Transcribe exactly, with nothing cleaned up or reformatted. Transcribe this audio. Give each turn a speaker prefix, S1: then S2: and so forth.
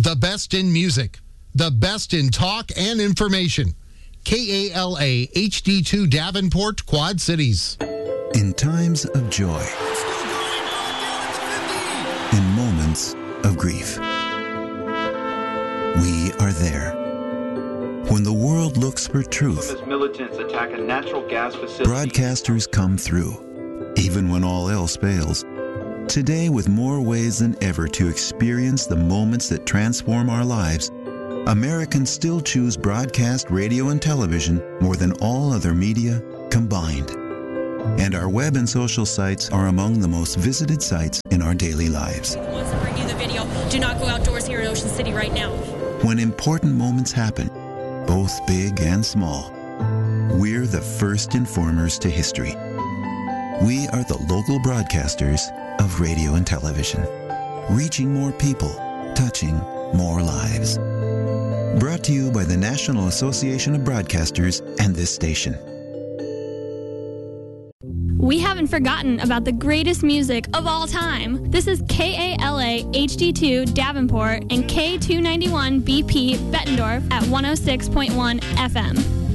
S1: The best in music, the best in talk and information. K A L A H D two Davenport, Quad Cities.
S2: In times of joy, in moments of grief, we are there. When the world looks for truth,
S3: militants attack a natural gas facility.
S2: Broadcasters come through, even when all else fails. Today, with more ways than ever to experience the moments that transform our lives, Americans still choose broadcast radio and television more than all other media combined. And our web and social sites are among the most visited sites in our daily lives.
S4: Once I bring you the video, do not go outdoors here in Ocean City right now.
S2: When important moments happen, both big and small, we're the first informers to history. We are the local broadcasters of radio and television, reaching more people, touching more lives. Brought to you by the National Association of Broadcasters and this station.
S5: We haven't forgotten about the greatest music of all time. This is K A L A H D two Davenport and K two ninety-one B P Bettendorf at one oh six point one F M.